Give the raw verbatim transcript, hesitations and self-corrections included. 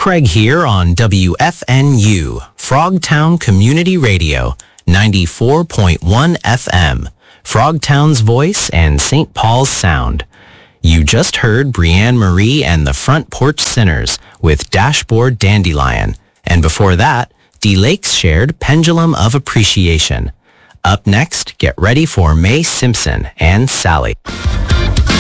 Craig here on W F N U, Frogtown Community Radio, ninety-four point one F M, Frogtown's voice and Saint Paul's sound. You just heard Brianne Marie and the Front Porch Sinners with Dashboard Dandelion. And before that, D. Lakes shared Pendulum of Appreciation. Up next, get ready for Mae Simpson and Sally.